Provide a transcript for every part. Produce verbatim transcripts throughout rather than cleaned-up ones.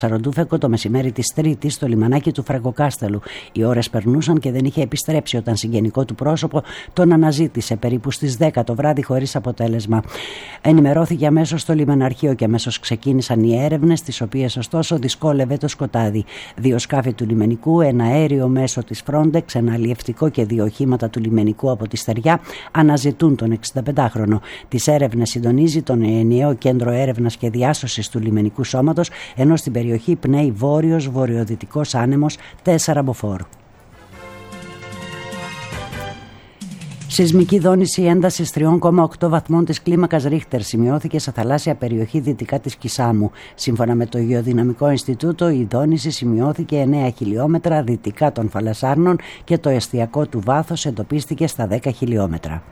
Σαροντούφεκο το μεσημέρι της Τρίτης στο λιμανάκι του Φραγκοκάστελου. Οι ώρες περνούσαν και δεν είχε επιστρέψει όταν συγγενικό του πρόσωπο τον αναζήτησε περίπου στις δέκα το βράδυ χωρίς αποτέλεσμα. Ενημερώθηκε αμέσως στο λιμεναρχείο και αμέσως ξεκίνησαν οι έρευνες, τις οποίες ωστόσο δυσκόλευε το σκοτάδι. Δύο σκάφη του λιμενικού, ένα αέριο μέσο της Frontex, ένα αλλιευτικό και δύο οχήματα του λιμενικού από τη Στεριά αναζητούν τον εξηνταπεντάχρονο. Τις έρευνες συντονίζει τον ενιαίο κέντρο έρευνας και διάσωσης του λιμενικού σώματος, ενώ στην περιοχή πνέει βόρειος βορειοδυτικός άνεμος τέσσερα μποφόρ. Σεισμική δόνηση έντασης τρία κόμμα οκτώ βαθμών της κλίμακας Ρίχτερ σημειώθηκε σε θαλάσσια περιοχή δυτικά της Κισάμου. Σύμφωνα με το Γεωδυναμικό Ινστιτούτο, η δόνηση σημειώθηκε εννέα χιλιόμετρα δυτικά των Φαλασσάρνων και το εστιακό του βάθος εντοπίστηκε στα δέκα χιλιόμετρα.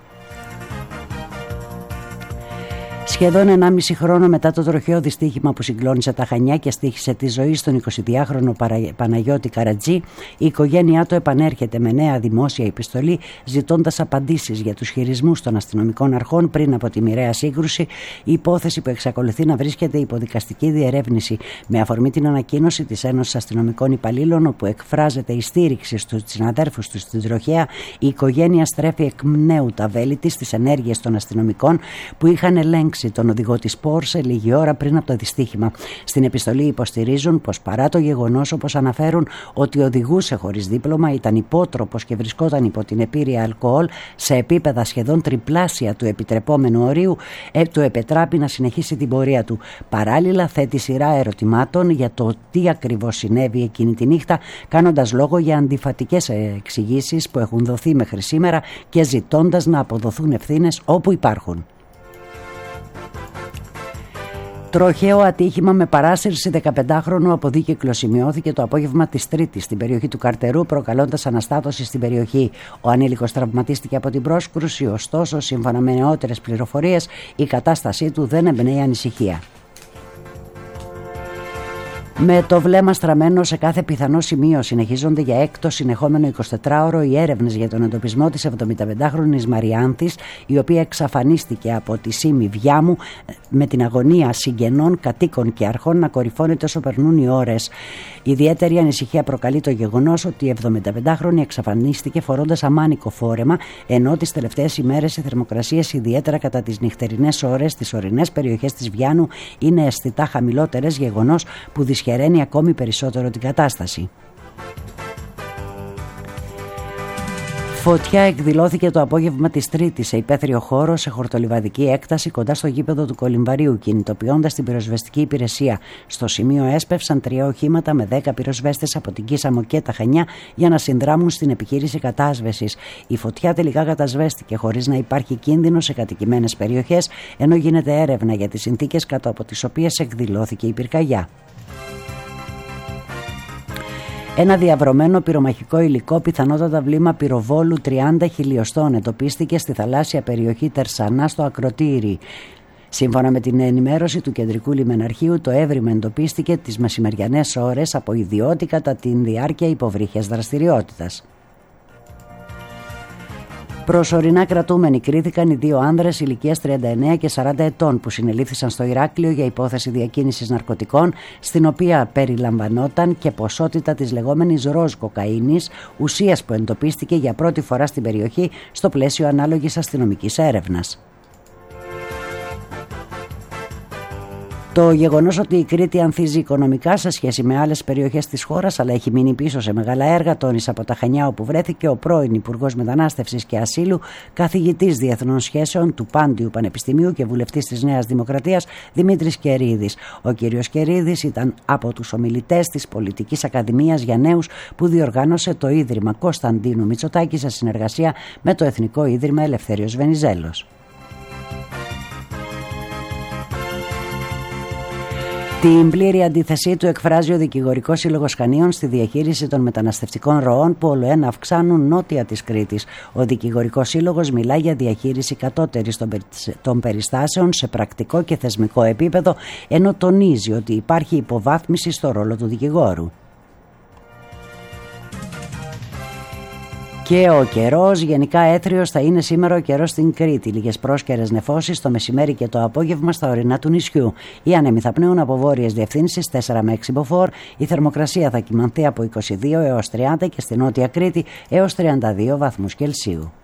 Σχεδόν ενάμιση χρόνο μετά το τροχαίο δυστύχημα που συγκλώνησε τα Χανιά και στοίχησε τη ζωή στον εικοσιδυάχρονο Παναγιώτη Καρατζή, η οικογένειά του επανέρχεται με νέα δημόσια επιστολή ζητώντας απαντήσεις για τους χειρισμούς των αστυνομικών αρχών πριν από τη μοιραία σύγκρουση, η υπόθεση που εξακολουθεί να βρίσκεται υπό δικαστική διερεύνηση. Με αφορμή την ανακοίνωση της Ένωσης Αστυνομικών Υπαλλήλων, όπου εκφράζεται η στήριξη στους συναδέρφους του στην τροχαία, η οικογένεια στρέφει εκ νέου τα βέλη της στις ενέργειες των αστυνομικών που είχαν ελέγξει τον οδηγό της Πόρσε λίγη ώρα πριν από το δυστύχημα. Στην επιστολή υποστηρίζουν πως παρά το γεγονός, όπως αναφέρουν, ότι οδηγούσε χωρίς δίπλωμα, ήταν υπότροπος και βρισκόταν υπό την επίρρεια αλκοόλ σε επίπεδα σχεδόν τριπλάσια του επιτρεπόμενου ορίου, ε, του επετράπει να συνεχίσει την πορεία του. Παράλληλα, θέτει σειρά ερωτημάτων για το τι ακριβώς συνέβη εκείνη τη νύχτα, κάνοντας λόγο για αντιφατικές εξηγήσεις που έχουν δοθεί μέχρι σήμερα και ζητώντας να αποδοθούν ευθύνες όπου υπάρχουν. Τροχαίο ατύχημα με παράσυρση δεκαπεντάχρονου από δίκυκλο σημειώθηκε το απόγευμα της Τρίτης στην περιοχή του Καρτερού, προκαλώντας αναστάτωση στην περιοχή. Ο ανήλικος τραυματίστηκε από την πρόσκρουση, ωστόσο, σύμφωνα με νεότερες πληροφορίες, η κατάστασή του δεν εμπνέει ανησυχία. Με το βλέμμα στραμμένο σε κάθε πιθανό σημείο, συνεχίζονται για έκτο συνεχόμενο εικοσιτετράωρο οι έρευνες για τον εντοπισμό της εβδομηνταπεντάχρονης Μαριάνθης, η οποία εξαφανίστηκε από τη Σήμη Βιάμου με την αγωνία συγγενών, κατοίκων και αρχών να κορυφώνεται όσο περνούν οι ώρες. Ιδιαίτερη ανησυχία προκαλεί το γεγονός ότι η εβδομηνταπεντάχρονη εξαφανίστηκε φορώντας αμάνικο φόρεμα, ενώ τις τελευταίες ημέρες οι θερμοκρασίες, ιδιαίτερα κατά τις νυχτερινές ώρες στις ορεινές περιοχές της Βιάνου, είναι αισθητά χαμηλότερες, γεγονός που δυσχεραίνει ακόμη περισσότερο την κατάσταση. Φωτιά εκδηλώθηκε το απόγευμα της Τρίτης σε υπαίθριο χώρο σε χορτολιβαδική έκταση κοντά στο γήπεδο του Κολυμβαρίου, κινητοποιώντας την πυροσβεστική υπηρεσία. Στο σημείο έσπευσαν τρία οχήματα με δέκα πυροσβέστες από την Κίσαμο και τα Χανιά για να συνδράμουν στην επιχείρηση κατάσβεσης. Η φωτιά τελικά κατασβέστηκε χωρίς να υπάρχει κίνδυνο σε κατοικημένες περιοχές, ενώ γίνεται έρευνα για τις συνθήκες κάτω από τις οποίες εκδηλώθηκε η πυρκαγιά. Ένα διαβρωμένο πυρομαχικό υλικό, πιθανότατα βλήμα πυροβόλου τριάντα χιλιοστών, εντοπίστηκε στη θαλάσσια περιοχή Τερσανά στο Ακροτήρι. Σύμφωνα με την ενημέρωση του Κεντρικού Λιμεναρχείου, το έβριμα εντοπίστηκε τις μεσημεριανές ώρες από ιδιώτη κατά τη διάρκεια υποβρύχιας δραστηριότητας. Προσωρινά κρατούμενοι κρίθηκαν οι δύο άνδρες ηλικίας τριάντα εννέα και σαράντα ετών που συνελήφθησαν στο Ηράκλειο για υπόθεση διακίνησης ναρκωτικών, στην οποία περιλαμβανόταν και ποσότητα της λεγόμενης ροζ κοκαίνης, ουσίας που εντοπίστηκε για πρώτη φορά στην περιοχή στο πλαίσιο ανάλογης αστυνομικής έρευνας. Το γεγονός ότι η Κρήτη ανθίζει οικονομικά σε σχέση με άλλες περιοχές της χώρας, αλλά έχει μείνει πίσω σε μεγάλα έργα, τόνισε από τα Χανιά, όπου βρέθηκε ο πρώην Υπουργός Μετανάστευσης και Ασύλου, καθηγητής διεθνών σχέσεων του Πάντιου Πανεπιστημίου και βουλευτής της Νέας Δημοκρατίας, Δημήτρης Κερίδης. Ο κύριος Κερίδης ήταν από τους ομιλητές της Πολιτικής Ακαδημίας για Νέους που διοργάνωσε το Ίδρυμα Κωνσταντίνου Μητσοτάκη σε συνεργασία με το Εθνικό Ίδρυμα Ελευθέριος Βενιζέλος. Την πλήρη αντίθεσή του εκφράζει ο Δικηγορικός Σύλλογος Χανίων στη διαχείριση των μεταναστευτικών ροών που ολοένα αυξάνουν νότια της Κρήτης. Ο Δικηγορικός Σύλλογος μιλά για διαχείριση κατώτερης των περιστάσεων σε πρακτικό και θεσμικό επίπεδο, ενώ τονίζει ότι υπάρχει υποβάθμιση στο ρόλο του δικηγόρου. Και ο καιρός, γενικά έθριος θα είναι σήμερα ο καιρός στην Κρήτη. Λίγες πρόσκαιρες νεφώσεις το μεσημέρι και το απόγευμα στα ορεινά του νησιού. Οι άνεμοι θα πνέουν από βόρειες διευθύνσεις τέσσερα με έξι μποφόρ. Η θερμοκρασία θα κυμανθεί από είκοσι δύο έως τριάντα και στη Νότια Κρήτη έως τριάντα δύο βαθμούς Κελσίου.